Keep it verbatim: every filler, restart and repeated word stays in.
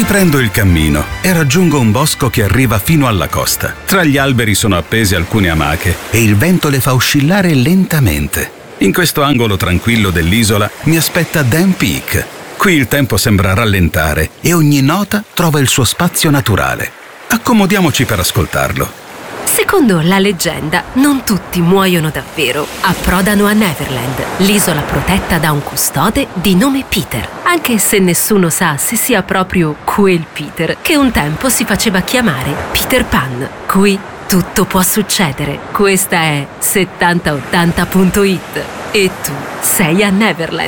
Riprendo il cammino e raggiungo un bosco che arriva fino alla costa. Tra gli alberi sono appese alcune amache e il vento le fa oscillare lentamente. In questo angolo tranquillo dell'isola mi aspetta Dan Peak. Qui il tempo sembra rallentare e ogni nota trova il suo spazio naturale. Accomodiamoci per ascoltarlo. Secondo la leggenda, non tutti muoiono davvero. Approdano a Neverland, l'isola protetta da un custode di nome Peter, anche se nessuno sa se sia proprio quel Peter che un tempo si faceva chiamare Peter Pan. Qui tutto può succedere. Questa è settanta ottanta punto it e tu sei a Neverland.